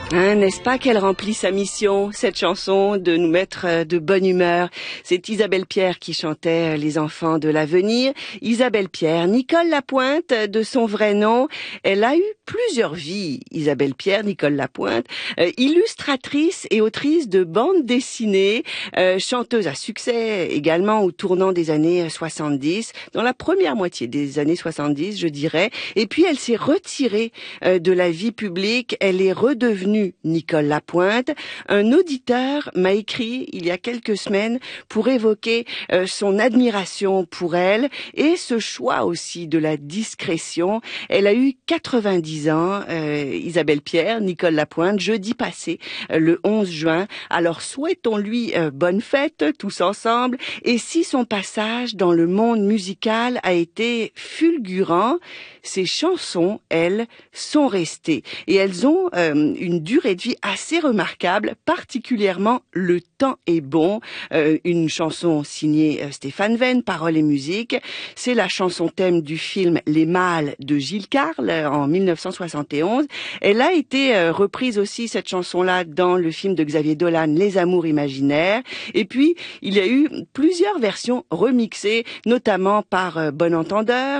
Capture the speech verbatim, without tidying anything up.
Hein, n'est-ce pas qu'elle remplit sa mission, cette chanson, de nous mettre de bonne humeur? C'est Isabelle Pierre qui chantait Les enfants de l'avenir. Isabelle Pierre, Nicole Lapointe, de son vrai nom. Elle a eu plusieurs vies, Isabelle Pierre, Nicole Lapointe, euh, illustratrice et autrice de bandes dessinées, euh, chanteuse à succès également au tournant des années soixante-dix, dans la première moitié des années soixante-dix, je dirais. Et puis elle s'est retirée euh, de la vie publique. Elle est redevenue Nicole Lapointe. Un auditeur m'a écrit il y a quelques semaines pour évoquer euh, son admiration pour elle et ce choix aussi de la discrétion. Elle a eu quatre-vingt-dix ans, euh, Isabelle Pierre, Nicole Lapointe, jeudi passé, euh, le onze juin. Alors souhaitons-lui euh, bonne fête tous ensemble. Et si son passage dans le monde musical a été fulgurant, ses chansons, elles, sont restées. Et elles ont euh, une durée de vie assez remarquable, particulièrement Le temps est bon, euh, une chanson signée euh, Stéphane Venn, paroles et musique. C'est la chanson thème du film Les Mâles de Gilles Carle euh, en mille neuf cent soixante et onze. Elle a été euh, reprise aussi, cette chanson-là, dans le film de Xavier Dolan, Les Amours imaginaires. Et puis, il y a eu plusieurs versions remixées, notamment par euh, Bon Entendeur,